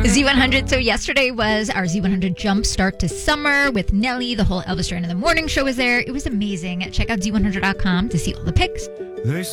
Z100. So yesterday was our Z100 jump start to summer with Nelly. The whole Elvis Duran in the Morning show was there. It was amazing. Check out Z100.com to see all the pics.